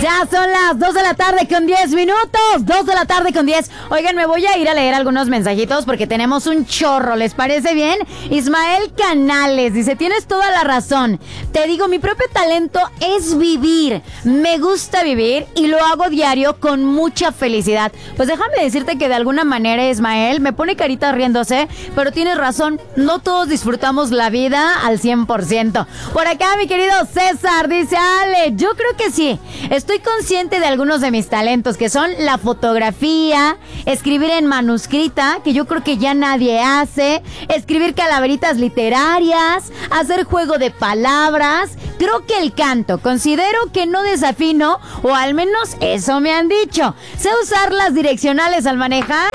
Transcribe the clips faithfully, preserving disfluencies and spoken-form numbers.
Ya son las dos de la tarde con diez minutos. dos de la tarde con diez. Oigan, me voy a ir a leer algunos mensajitos porque tenemos un chorro. ¿Les parece bien? Ismael Canales dice: tienes toda la razón. Te digo, mi propio talento es vivir. Me gusta vivir y lo hago diario con mucha felicidad. Pues déjame decirte que de alguna manera, Ismael, me pone carita riéndose, pero tienes razón. No todos disfrutamos la vida al cien por ciento. Por acá, mi querido César dice: Ale, yo creo que sí. Estoy consciente de algunos de mis talentos, que son la fotografía, escribir en manuscrita, que yo creo que ya nadie hace, escribir calaveritas literarias, hacer juego de palabras. Creo que el canto, considero que no desafino, o al menos eso me han dicho. Sé usar las direccionales al manejar.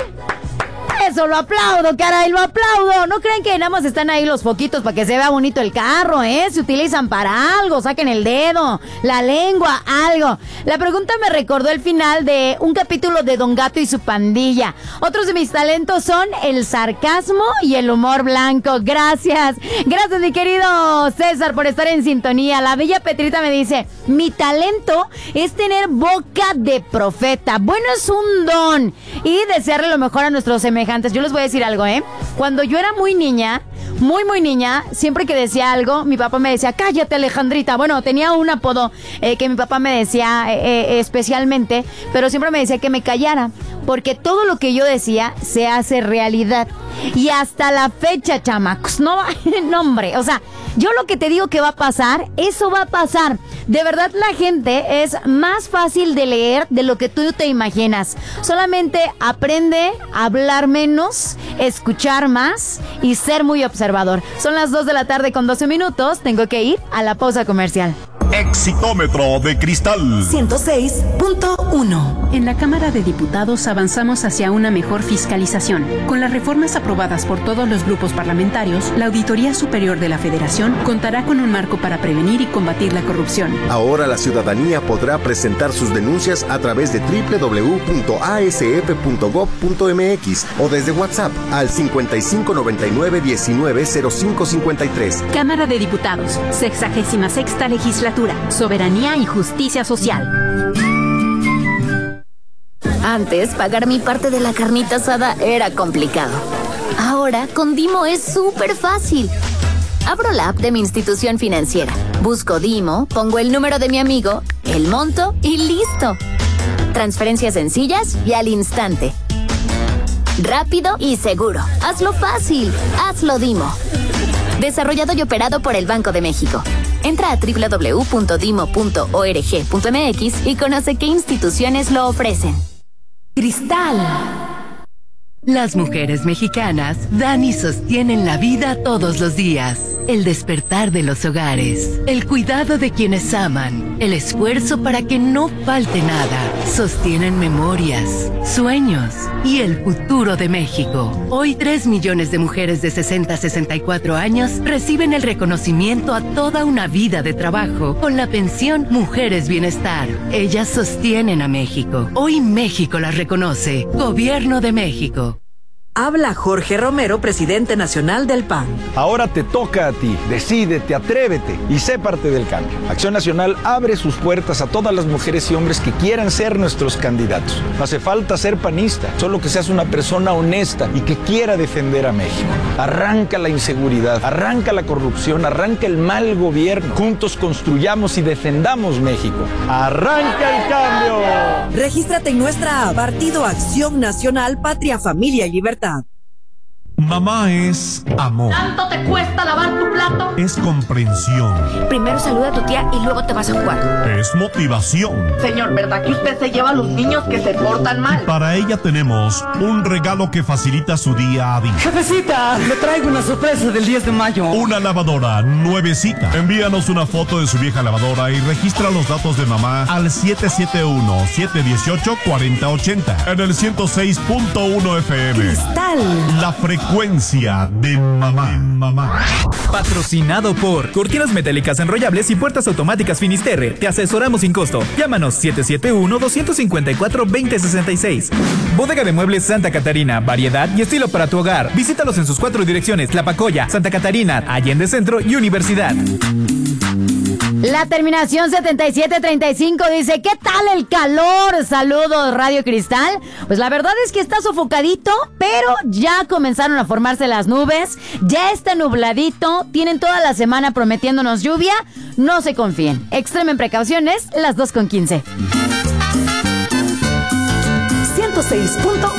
Eso lo aplaudo, caray, lo aplaudo. No crean que nada más están ahí los foquitos para que se vea bonito el carro, ¿eh? Se utilizan para algo, saquen el dedo, la lengua, algo. La pregunta me recordó el final de un capítulo de Don Gato y su pandilla. Otros de mis talentos son el sarcasmo y el humor blanco. Gracias, gracias mi querido César por estar en sintonía. La bella Petrita me dice: mi talento es tener boca de profeta. Bueno, es un don. Y desearle lo mejor a nuestros semejantes. Yo les voy a decir algo, ¿eh? Cuando yo era muy niña, muy, muy niña, siempre que decía algo, mi papá me decía: cállate, Alejandrita. Bueno, tenía un apodo eh, que mi papá me decía eh, eh, especialmente, pero siempre me decía que me callara, porque todo lo que yo decía se hace realidad. Y hasta la fecha, chamacos, no, no hombre, o sea, yo lo que te digo que va a pasar, eso va a pasar. De verdad, la gente es más fácil de leer de lo que tú te imaginas. Solamente aprende a hablar menos, escuchar más y ser muy observador. Son las dos de la tarde con doce minutos. Tengo que ir a la pausa comercial. Exitómetro de Cristal ciento seis punto uno. En la Cámara de Diputados avanzamos hacia una mejor fiscalización. Con las reformas aprobadas por todos los grupos parlamentarios, la Auditoría Superior de la Federación contará con un marco para prevenir y combatir la corrupción. Ahora la ciudadanía podrá presentar sus denuncias a través de doble u doble u doble u punto a s f punto gob punto m x o desde WhatsApp al cincuenta y cinco noventa y nueve diecinueve cero cinco cincuenta y tres. Cámara de Diputados, sexagésima sexta legislatura. Soberanía y justicia social. Antes, pagar mi parte de la carnita asada era complicado. Ahora, con Dimo es súper fácil. Abro la app de mi institución financiera, busco Dimo, pongo el número de mi amigo, el monto y listo. Transferencias sencillas y al instante. Rápido y seguro. Hazlo fácil. Hazlo Dimo. Desarrollado y operado por el Banco de México. Entra a doble u doble u doble u punto dimo punto org punto m x y conoce qué instituciones lo ofrecen. Cristal. Las mujeres mexicanas dan y sostienen la vida todos los días. El despertar de los hogares, el cuidado de quienes aman, el esfuerzo para que no falte nada. Sostienen memorias, sueños y el futuro de México. Hoy tres millones de mujeres de sesenta a sesenta y cuatro años reciben el reconocimiento a toda una vida de trabajo con la pensión Mujeres Bienestar. Ellas sostienen a México. Hoy México las reconoce. Gobierno de México. Habla Jorge Romero, presidente nacional del P A N. Ahora te toca a ti. Decídete, atrévete y sé parte del cambio. Acción Nacional abre sus puertas a todas las mujeres y hombres que quieran ser nuestros candidatos. No hace falta ser panista, solo que seas una persona honesta y que quiera defender a México. Arranca la inseguridad, arranca la corrupción, arranca el mal gobierno. Juntos construyamos y defendamos México. ¡Arranca el cambio! Regístrate en nuestra app, Partido Acción Nacional, Patria, Familia y Libertad. Mamá es amor. ¿Tanto te cuesta lavar tu plato? Es comprensión. Primero saluda a tu tía y luego te vas a jugar. Es motivación. Señor, ¿verdad que usted se lleva a los niños que se portan mal? Para ella tenemos un regalo que facilita su día a día. Jefecita, le traigo una sorpresa del diez de mayo. Una lavadora nuevecita. Envíanos una foto de su vieja lavadora y registra los datos de mamá al siete siete uno, siete uno ocho, cuatro cero ocho cero en el ciento seis punto uno F M. Cristal. La frecuencia de mamá. mamá. Patrocinado por Cortinas Metálicas Enrollables y Puertas Automáticas Finisterre. Te asesoramos sin costo. Llámanos siete siete uno, dos cinco cuatro, dos cero seis seis. Bodega de Muebles Santa Catarina. Variedad y estilo para tu hogar. Visítalos en sus cuatro direcciones: Tlapacoya, Santa Catarina, Allende Centro y Universidad. La terminación setenta y siete treinta y cinco dice, ¿qué tal el calor? Saludos, Radio Cristal. Pues la verdad es que está sofocadito, pero ya comenzaron a formarse las nubes. Ya está nubladito. Tienen toda la semana prometiéndonos lluvia. No se confíen. Extremen precauciones, las dos con quince. ciento seis punto